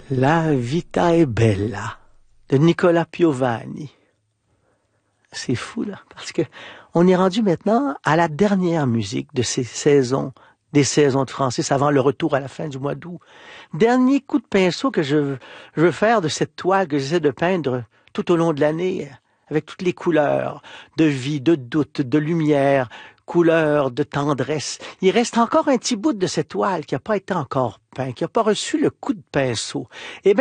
La vita è bella de Nicola Piovani. C'est fou, là, parce que on est rendu maintenant à la dernière musique de ces saisons, des saisons de Francis avant le retour à la fin du mois d'août. Dernier coup de pinceau que je veux faire de cette toile que j'essaie de peindre tout au long de l'année, avec toutes les couleurs de vie, de doute, de lumière, couleurs de tendresse. Il reste encore un petit bout de cette toile qui n'a pas été encore peint, qui n'a pas reçu le coup de pinceau. Eh bien,